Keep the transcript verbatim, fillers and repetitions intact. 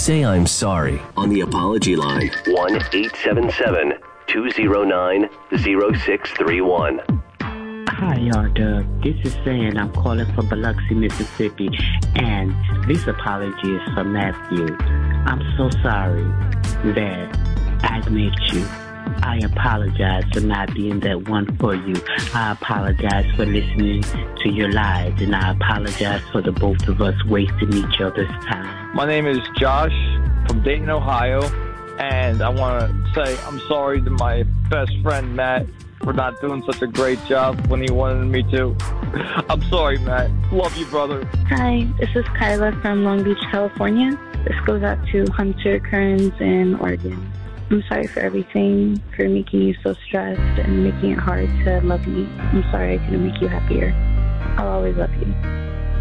say I'm sorry. On the apology line, one eight seven seven, two zero nine, zero six three one. Hi, y'all, Doug. This is Sam. I'm calling from Biloxi, Mississippi, and this apology is for Matthew. I'm so sorry that I made you. I apologize for not being that one for you. I apologize for listening to your lies, and I apologize for the both of us wasting each other's time. My name is Josh from Dayton, Ohio, and I want to say I'm sorry to my best friend, Matt, for not doing such a great job when he wanted me to. I'm sorry, Matt. Love you, brother. Hi, this is Kyla from Long Beach, California. This goes out to Hunter, Kearns, and Oregon. I'm sorry for everything, for making you so stressed and making it hard to love me. I'm sorry I couldn't make you happier. I'll always love you.